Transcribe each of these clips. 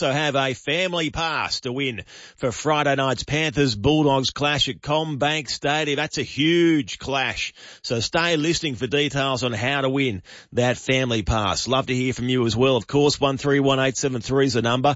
also have a family pass to win for Friday night's Panthers-Bulldogs clash at CommBank Stadium. That's a huge clash. So stay listening for details on how to win that family pass. Love to hear from you as well. Of course, 131873 is the number.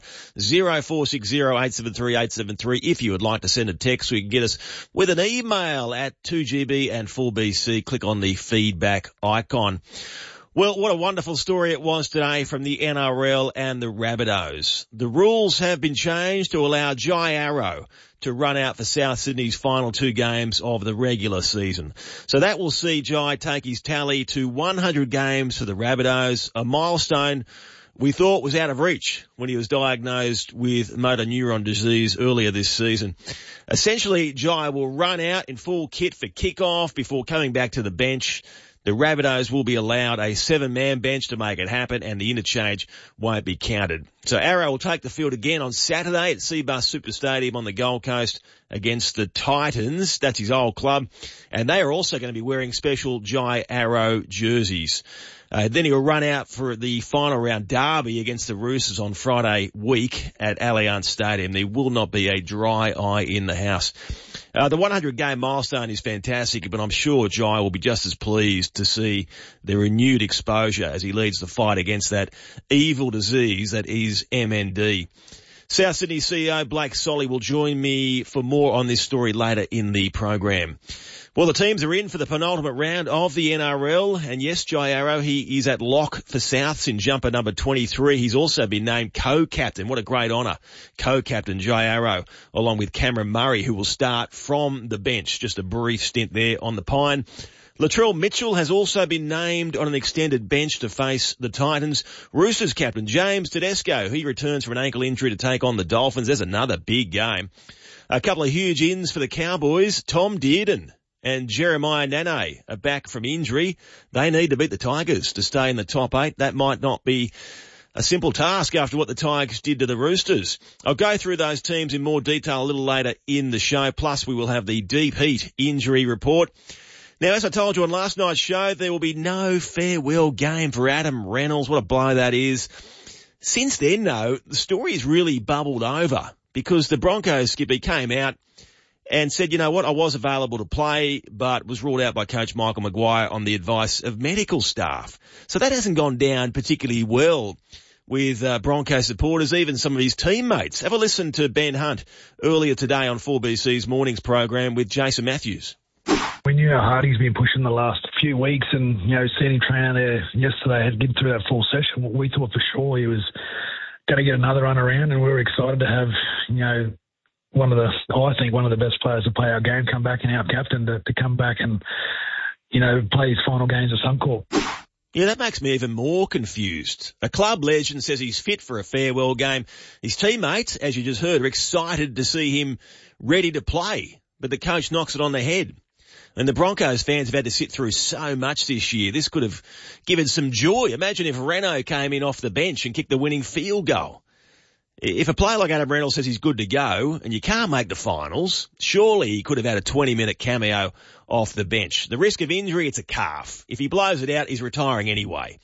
0460 873 873. If you would like to send a text, we can get us with an email at 2GB and 4BC. Click on the feedback icon. Well, what a wonderful story it was today from the NRL and the Rabbitohs. The rules have been changed to allow Jai Arrow to run out for South Sydney's final 2 games of the regular season. So that will see Jai take his tally to 100 games for the Rabbitohs, a milestone we thought was out of reach when he was diagnosed with motor neuron disease earlier this season. Essentially, Jai will run out in full kit for kickoff before coming back to the bench. The Rabbitohs will be allowed a 7-man bench to make it happen, and the interchange won't be counted. So Arrow will take the field again on Saturday at Cbus Super Stadium on the Gold Coast against the Titans. That's his old club. And they are also going to be wearing special Jai Arrow jerseys. Then he'll run out for the final round derby against the Roosters on Friday week at Allianz Stadium. There will not be a dry eye in the house. The 100-game milestone is fantastic, but I'm sure Jai will be just as pleased to see the renewed exposure as he leads the fight against that evil disease that is MND. South Sydney CEO Blake Solly will join me for more on this story later in the program. Well, the teams are in for the penultimate round of the NRL, and yes, Jai Arrow, he is at lock for Souths in jumper number 23. He's also been named co-captain. What a great honour. Co-captain Jai Arrow, along with Cameron Murray, who will start from the bench. Just a brief stint there on the pine. Latrell Mitchell has also been named on an extended bench to face the Titans. Roosters captain James Tedesco, he returns from an ankle injury to take on the Dolphins. There's another big game. A couple of huge ins for the Cowboys. Tom Dearden and Jeremiah Nane are back from injury. They need to beat the Tigers to stay in the top 8. That might not be a simple task after what the Tigers did to the Roosters. I'll go through those teams in more detail a little later in the show. Plus, we will have the deep heat injury report. Now, as I told you on last night's show, there will be no farewell game for Adam Reynolds. What a blow that is. Since then, though, the story has really bubbled over because the Broncos skipper came out and said, you know what, I was available to play, but was ruled out by Coach Michael Maguire on the advice of medical staff. So that hasn't gone down particularly well with Broncos supporters, even some of his teammates. Have a listen to Ben Hunt earlier today on 4BC's Mornings program with Jason Matthews. We knew how hard he's been pushing the last few weeks, and, you know, seeing him train out there yesterday, had to get through that full session. We thought for sure he was going to get another run around, and we were excited to have, you know, one of the best players to play our game come back, and our captain to come back and, you know, play his final games at Suncorp. Yeah, that makes me even more confused. A club legend says he's fit for a farewell game. His teammates, as you just heard, are excited to see him ready to play, but the coach knocks it on the head. And the Broncos fans have had to sit through so much this year. This could have given some joy. Imagine if Reno came in off the bench and kicked the winning field goal. If a player like Adam Reynolds says he's good to go and you can't make the finals, surely he could have had a 20-minute cameo off the bench. The risk of injury, it's a calf. If he blows it out, he's retiring anyway.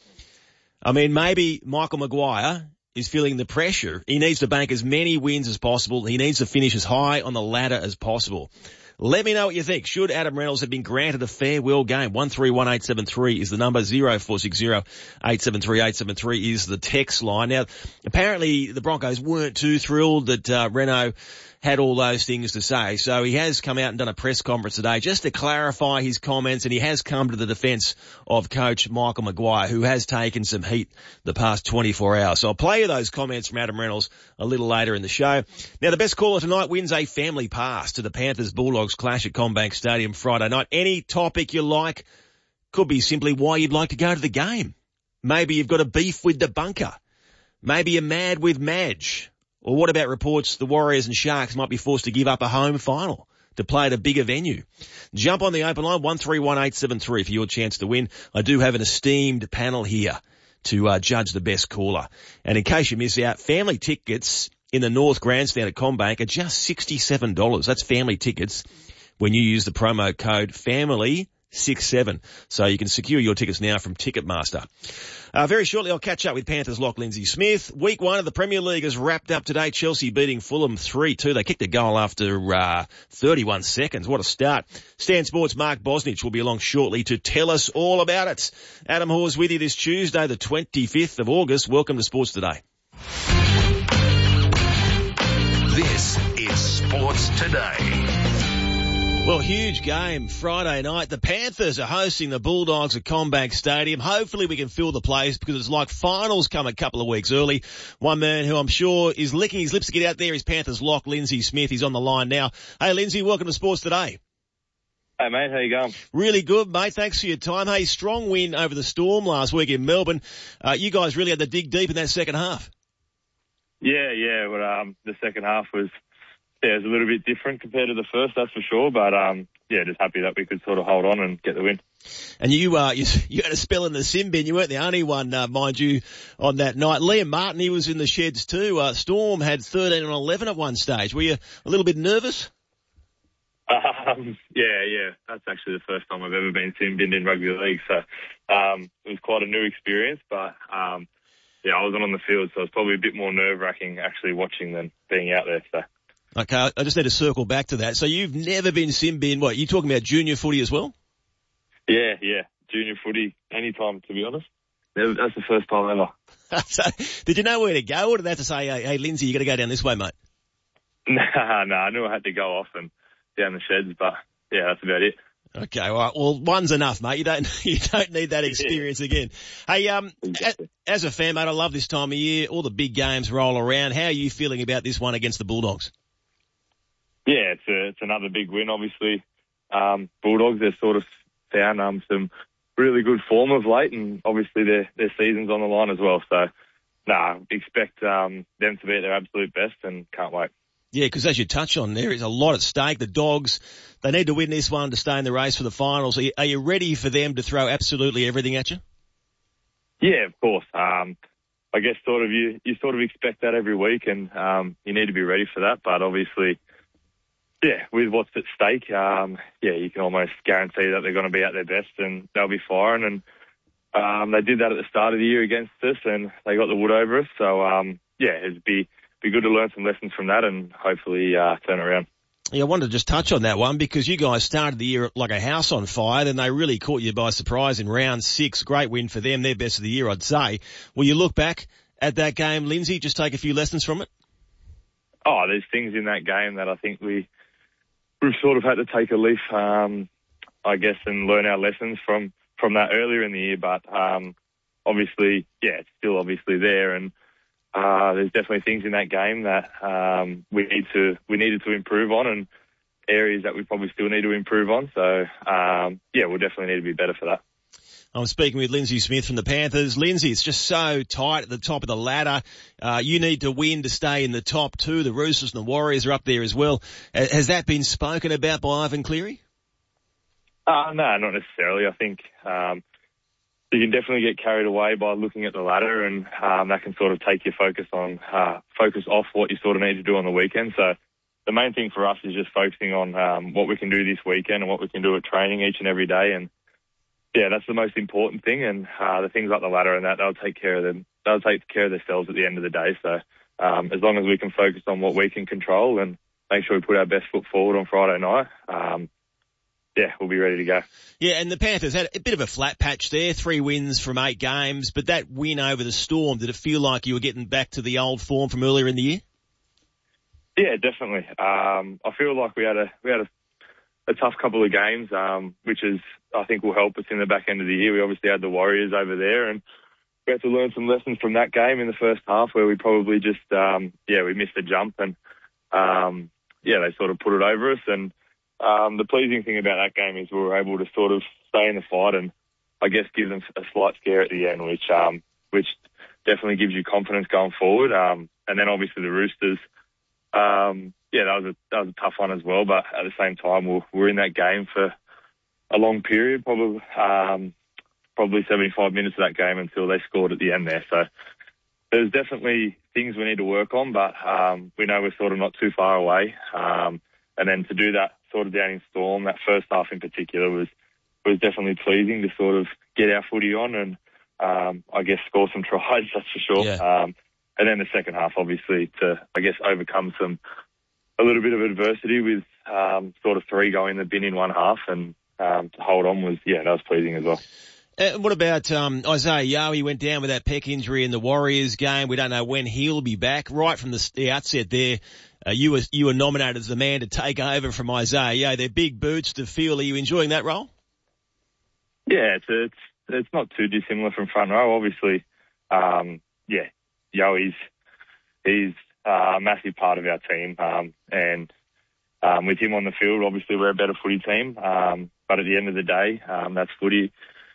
I mean, maybe Michael Maguire is feeling the pressure. He needs to bank as many wins as possible. He needs to finish as high on the ladder as possible. Let me know what you think. Should Adam Reynolds have been granted a farewell game? 131873 is the number. 0460 873 873 is the text line. Now, apparently the Broncos weren't too thrilled that Reno had all those things to say. So he has come out and done a press conference today just to clarify his comments, and he has come to the defence of Coach Michael Maguire, who has taken some heat the past 24 hours. So I'll play you those comments from Adam Reynolds a little later in the show. Now, the best caller tonight wins a family pass to the Panthers-Bulldogs clash at CommBank Stadium Friday night. Any topic you like. Could be simply why you'd like to go to the game. Maybe you've got a beef with the bunker. Maybe you're mad with Madge. Or what about reports the Warriors and Sharks might be forced to give up a home final to play at a bigger venue? Jump on the open line, 131873 for your chance to win. I do have an esteemed panel here to judge the best caller. And in case you miss out, family tickets in the North Grandstand at CommBank are just $67. That's family tickets when you use the promo code FAMILY 6-7. So you can secure your tickets now from Ticketmaster. Very shortly, I'll catch up with Panthers lock Lindsay Smith. Week 1 of the Premier League has wrapped up today. Chelsea beating Fulham 3-2. They kicked a goal after 31 seconds. What a start. Stan Sports' Mark Bosnich will be along shortly to tell us all about it. Adam Hawes with you this Tuesday, the 25th of August. Welcome to Sports Today. This is Sports Today. Well, huge game Friday night. The Panthers are hosting the Bulldogs at CommBank Stadium. Hopefully we can fill the place because it's like finals come a couple of weeks early. One man who I'm sure is licking his lips to get out there is Panthers lock Lindsay Smith. He's on the line now. Hey, Lindsay, welcome to Sports Today. Hey, mate. How you going? Really good, mate. Thanks for your time. Hey, strong win over the Storm last week in Melbourne. You guys really had to dig deep in that second half. Yeah. Well, the second half was a little bit different compared to the first, that's for sure. But just happy that we could sort of hold on and get the win. And you had a spell in the sin bin. You weren't the only one, mind you, on that night. Liam Martin, he was in the sheds too. Storm had 13 and 11 at one stage. Were you a little bit nervous? Yeah. That's actually the first time I've ever been sin binned in rugby league. So it was quite a new experience, but I wasn't on the field, so it's probably a bit more nerve-wracking actually watching than being out there. So. Okay, I just need to circle back to that. So you've never been sin binned. What, you talking about junior footy as well? Yeah. Junior footy, anytime, to be honest. That's the first time ever. So, did you know where to go, or did they have to say, hey, Lindsay, you got to go down this way, mate? Nah, I knew I had to go off and down the sheds, but yeah, that's about it. Okay, all right. Well, one's enough, mate. You don't need that experience again. Hey, exactly. As a fan, mate, I love this time of year. All the big games roll around. How are you feeling about this one against the Bulldogs? Yeah, it's another big win, obviously. Bulldogs, they've sort of found some really good form of late, and obviously their season's on the line as well. So, expect them to be at their absolute best, and can't wait. Yeah, because as you touch on, there is a lot at stake. The Dogs, they need to win this one to stay in the race for the finals. Are you ready for them to throw absolutely everything at you? Yeah, of course. I guess you sort of expect that every week, and you need to be ready for that. But obviously, with what's at stake, you can almost guarantee that they're going to be at their best and they'll be firing. And they did that at the start of the year against us, and they got the wood over us. So it'd be good to learn some lessons from that and hopefully turn it around. Yeah, I wanted to just touch on that one because you guys started the year like a house on fire, then they really caught you by surprise in round 6. Great win for them, their best of the year, I'd say. Will you look back at that game, Lindsay, just take a few lessons from it? Oh, there's things in that game that I think we've sort of had to take a leaf, I guess, and learn our lessons from that earlier in the year. But obviously, it's still obviously there, and there's definitely things in that game that we needed to improve on, and areas that we probably still need to improve on. So we'll definitely need to be better for that. I'm speaking with Lindsay Smith from the Panthers. Lindsay, it's just so tight at the top of the ladder. You need to win to stay in the top 2. The Roosters and the Warriors are up there as well. Has that been spoken about by Ivan Cleary? No, not necessarily. I think you can definitely get carried away by looking at the ladder, and that can sort of take your focus off what you sort of need to do on the weekend. So the main thing for us is just focusing on what we can do this weekend and what we can do at training each and every day. And that's the most important thing. And the things like the ladder and that, they'll take care of them. They'll take care of themselves at the end of the day. So as long as we can focus on what we can control and make sure we put our best foot forward on Friday night, we'll be ready to go. Yeah, and the Panthers had a bit of a flat patch there, 3 wins from 8 games, but that win over the Storm, did it feel like you were getting back to the old form from earlier in the year? Yeah, definitely. I feel like we had a tough couple of games, which I think will help us in the back end of the year. We obviously had the Warriors over there, and we had to learn some lessons from that game in the first half where we probably just, we missed a jump, and they sort of put it over us. And the pleasing thing about that game is we were able to sort of stay in the fight and I guess give them a slight scare at the end, which definitely gives you confidence going forward. And then obviously the Roosters, that was a tough one as well. But at the same time, we're in that game for a long period, probably 75 minutes of that game until they scored at the end there. So there's definitely things we need to work on, but we know we're sort of not too far away. And then to do that sort of down in Storm, that first half in particular was was definitely pleasing to sort of get our footy on and I guess score some tries, that's for sure. Yeah. And then the second half, obviously, to, I guess, overcome a little bit of adversity with sort of 3 going in the bin in one half and to hold on that was pleasing as well. What about Isaiah Yeo? He went down with that pec injury in the Warriors game. We don't know when he'll be back. Right from the outset there, you were nominated as the man to take over from Isaiah Yeo. They're big boots to fill. Are you enjoying that role? Yeah, it's not too dissimilar from front row. Obviously, Yeo he's a massive part of our team, and with him on the field, obviously we're a better footy team. But at the end of the day, that's footy.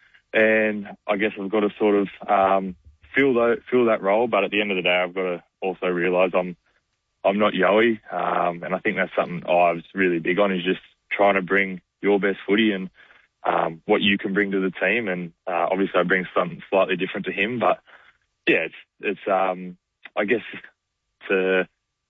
And I guess I've got to sort of fill that role, but at the end of the day, I've got to also realise I'm not Yowie, and I think that's something I was really big on, is just trying to bring your best footy and what you can bring to the team. And obviously, I bring something slightly different to him, but yeah, it's I guess to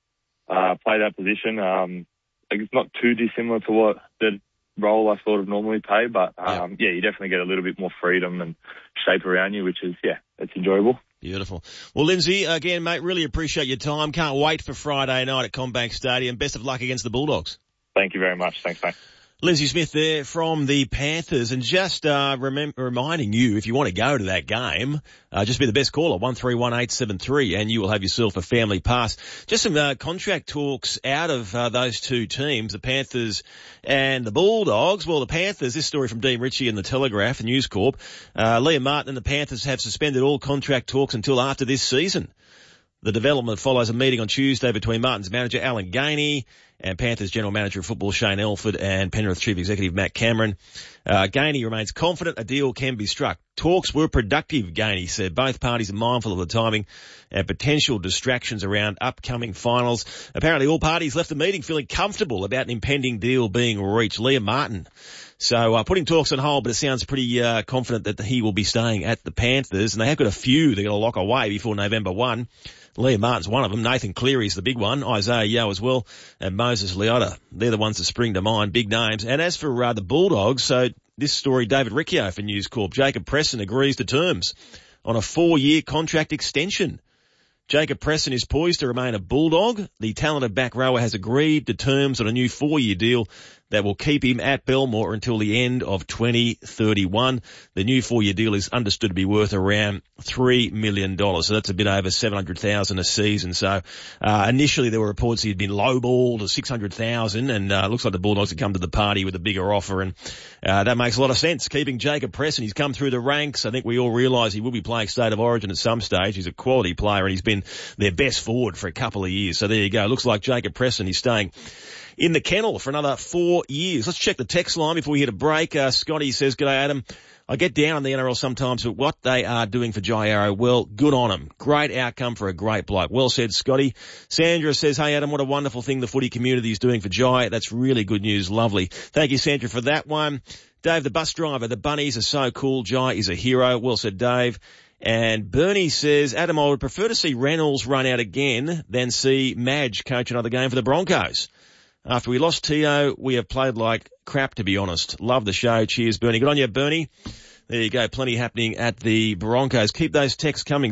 play that position, it's not too dissimilar to what the role I sort of normally play, but you definitely get a little bit more freedom and shape around you, which is, it's enjoyable. Beautiful. Well, Lindsay, again, mate, really appreciate your time. Can't wait for Friday night at CommBank Stadium. Best of luck against the Bulldogs. Thank you very much. Thanks, mate. Lindsay Smith there from the Panthers, and just reminding you, if you want to go to that game, just be the best caller, 131873, and you will have yourself a family pass. Just some contract talks out of those two teams, the Panthers and the Bulldogs. Well, the Panthers, this story from Dean Ritchie in the Telegraph, News Corp, Liam Martin and the Panthers have suspended all contract talks until after this season. The development follows a meeting on Tuesday between Martin's manager, Alan Gainey, and Panthers General Manager of Football, Shane Elford, and Penrith Chief Executive, Matt Cameron. Gainey remains confident a deal can be struck. Talks were productive, Gainey said. Both parties are mindful of the timing and potential distractions around upcoming finals. Apparently all parties left the meeting feeling comfortable about an impending deal being reached. Liam Martin. So putting talks on hold, but it sounds pretty confident that he will be staying at the Panthers, and they have got a few they're going to lock away before November 1. Liam Martin's one of them. Nathan Cleary's the big one. Isaiah Yeo as well. And Moses Leota. They're the ones that spring to mind. Big names. And as for the Bulldogs, so this story, David Riccio for News Corp. Jacob Preston agrees to terms on a 4-year contract extension. Jacob Preston is poised to remain a Bulldog. The talented back rower has agreed to terms on a new 4-year deal that will keep him at Belmore until the end of 2031. The new 4-year deal is understood to be worth around $3 million. So that's a bit over $700,000 a season. So, initially there were reports he'd been lowballed to $600,000, and looks like the Bulldogs had come to the party with a bigger offer, and that makes a lot of sense. Keeping Jacob Preston, he's come through the ranks. I think we all realise he will be playing State of Origin at some stage. He's a quality player, and he's been their best forward for a couple of years. So there you go. Looks like Jacob Preston, he's staying in the kennel for another 4 years. Let's check the text line before we hit a break. Scotty says, "G'day, Adam. I get down on the NRL sometimes, but what they are doing for Jai Arrow, well, good on them. Great outcome for a great bloke." Well said, Scotty. Sandra says, "Hey, Adam, what a wonderful thing the footy community is doing for Jai. That's really good news. Lovely." Thank you, Sandra, for that one. Dave, the bus driver, the bunnies are so cool. Jai is a hero. Well said, Dave. And Bernie says, "Adam, I would prefer to see Reynolds run out again than see Madge coach another game for the Broncos. After we lost Tio, we have played like crap, to be honest. Love the show. Cheers, Bernie." Good on you, Bernie. There you go. Plenty happening at the Broncos. Keep those texts coming.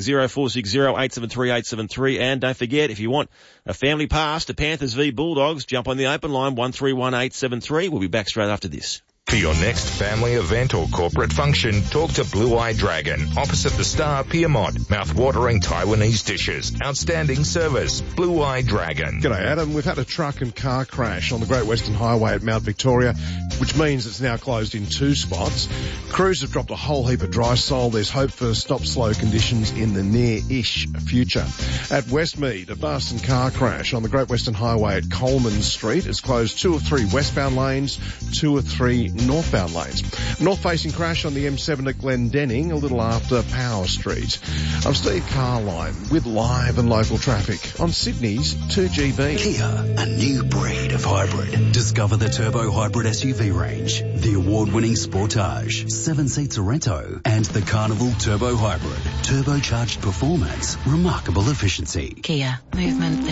0460-873-873. And don't forget, if you want a family pass to Panthers v Bulldogs, jump on the open line, 131873. We'll be back straight after this. For your next family event or corporate function, talk to Blue Eye Dragon, opposite the Star Piermont. Mouth-watering Taiwanese dishes. Outstanding service. Blue Eye Dragon. G'day, Adam. We've had a truck and car crash on the Great Western Highway at Mount Victoria, which means it's now closed in 2 spots. Crews have dropped a whole heap of dry sol. There's hope for stop-slow conditions in the near-ish future. At Westmead, a bus and car crash on the Great Western Highway at Coleman Street. It's closed 2 of 3 westbound lanes, 2 of 3 northbound lanes. North-facing crash on the M7 at Glendenning, a little after Power Street. I'm Steve Carline with live and local traffic on Sydney's 2GB. Kia, a new breed of hybrid. Discover the turbo hybrid SUV range, the award-winning Sportage, 7-seat Sorento, and the Carnival Turbo Hybrid. Turbocharged performance, remarkable efficiency. Kia, movement